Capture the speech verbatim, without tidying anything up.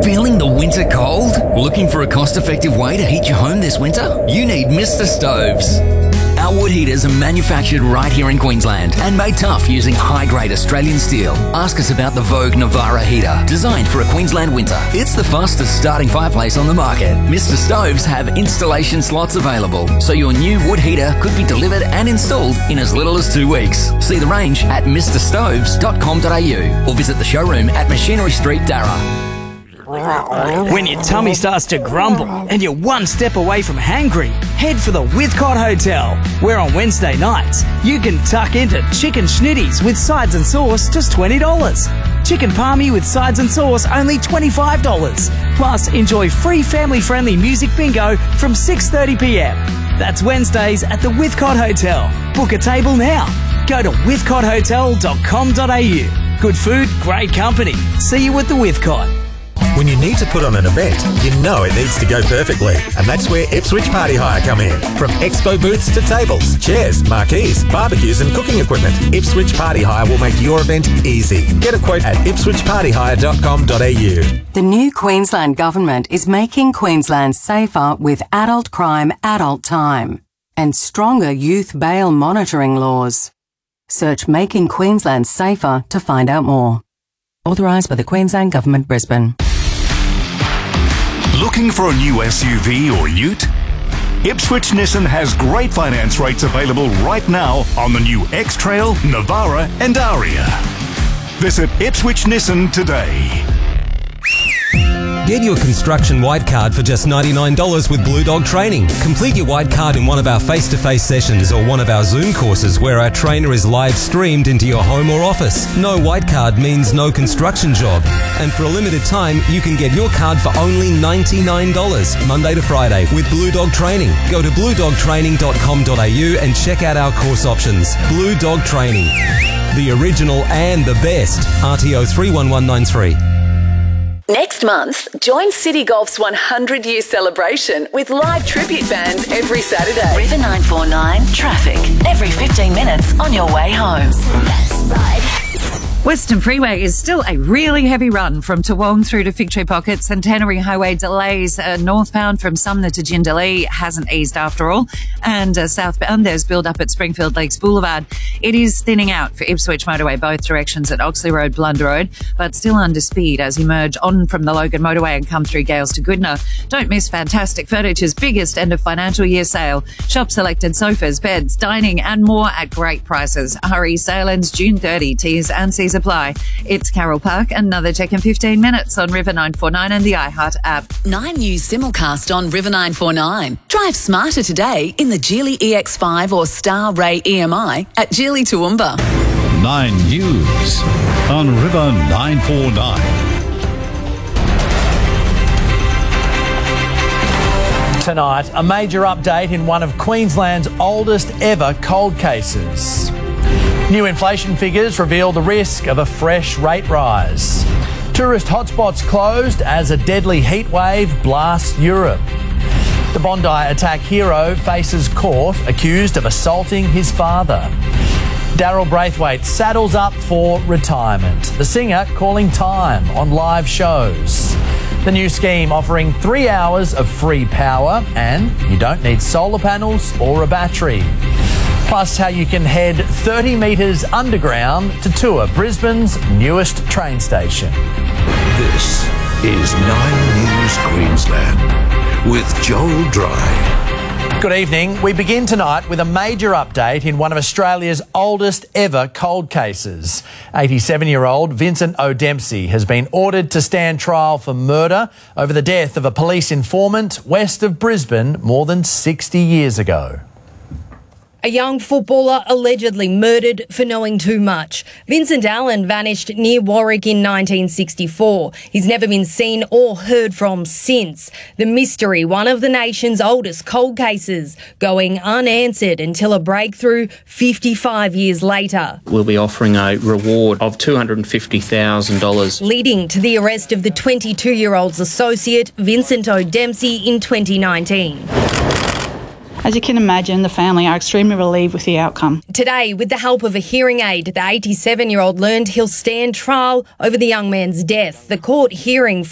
Feeling the winter cold? Looking for a cost-effective way to heat your home this winter? You need Mister Stoves. Our wood heaters are manufactured right here in Queensland and made tough using high-grade Australian steel. Ask us about the Vogue Navara heater, designed for a Queensland winter. It's the fastest starting fireplace on the market. Mister Stoves have installation slots available, so your new wood heater could be delivered and installed in as little as two weeks. See the range at mister stoves dot com dot a u or visit the showroom at Machinery Street, Darra. When your tummy starts to grumble and you're one step away from hangry, head for the Withcott Hotel, where on Wednesday nights you can tuck into chicken schnitties with sides and sauce just twenty dollars. Chicken palmy with sides and sauce only twenty-five dollars. Plus, enjoy free family-friendly music bingo from six thirty p m. That's Wednesdays at the Withcott Hotel. Book a table now. Go to withcott hotel dot com dot a u. Good food, great company. See you at the Withcott. When you need to put on an event, you know it needs to go perfectly. And that's where Ipswich Party Hire come in. From expo booths to tables, chairs, marquees, barbecues and cooking equipment, Ipswich Party Hire will make your event easy. Get a quote at ipswich party hire dot com dot a u. The new Queensland Government is making Queensland safer with adult crime adult time and stronger youth bail monitoring laws. Search Making Queensland Safer to find out more. Authorised by the Queensland Government, Brisbane. Looking for a new S U V or ute? Ipswich Nissan has great finance rates available right now on the new X-Trail, Navara and Aria. Visit Ipswich Nissan today. Get your construction white card for just ninety-nine dollars with Blue Dog Training. Complete your white card in one of our face-to-face sessions or one of our Zoom courses where our trainer is live streamed into your home or office. No white card means no construction job. And for a limited time, you can get your card for only ninety-nine dollars, Monday to Friday, with Blue Dog Training. Go to blue dog training dot com dot a u and check out our course options. Blue Dog Training. The original and the best. R T O three one one nine three. Next month, join City Golf's one hundred year celebration with live tribute bands every Saturday. River nine four nine traffic every fifteen minutes on your way home. Western Freeway is still a really heavy run from Toowong through to Fig Tree Pocket. Centenary Highway delays uh, northbound from Sumner to Jindalee hasn't eased after all. And uh, southbound, there's build-up at Springfield Lakes Boulevard. It is thinning out for Ipswich Motorway both directions at Oxley Road, Blunder Road, but still under speed as you merge on from the Logan Motorway and come through Gales to Goodna. Don't miss Fantastic Furniture's biggest end of financial year sale. Shop selected sofas, beds, dining and more at great prices. Hurry, sale ends June thirtieth. T's and C's apply. It's Carol Park. Another check in fifteen minutes on River nine four nine and the iHeart app. Nine News simulcast on River nine four nine. Drive smarter today in the Geely E X five or Star Ray E M I at Geely Toowoomba. Nine News on River nine four nine. Tonight, a major update in one of Queensland's oldest ever cold cases. New inflation figures reveal the risk of a fresh rate rise. Tourist hotspots closed as a deadly heat wave blasts Europe. The Bondi attack hero faces court accused of assaulting his father. Daryl Braithwaite saddles up for retirement. The singer calling time on live shows. The new scheme offering three hours of free power and you don't need solar panels or a battery. Plus how you can head thirty metres underground to tour Brisbane's newest train station. This is Nine News Queensland with Joel Dry. Good evening. We begin tonight with a major update in one of Australia's oldest ever cold cases. eighty-seven-year-old Vincent O'Dempsey has been ordered to stand trial for murder over the death of a police informant west of Brisbane more than sixty years ago. A young footballer allegedly murdered for knowing too much. Vincent Allen vanished near Warwick in nineteen sixty-four. He's never been seen or heard from since. The mystery, one of the nation's oldest cold cases, going unanswered until a breakthrough fifty-five years later. We'll be offering a reward of two hundred fifty thousand dollars. Leading to the arrest of the twenty-two-year-old's associate, Vincent O'Dempsey, in twenty nineteen. As you can imagine, the family are extremely relieved with the outcome. Today, with the help of a hearing aid, the eighty-seven-year-old learned he'll stand trial over the young man's death. The court hearing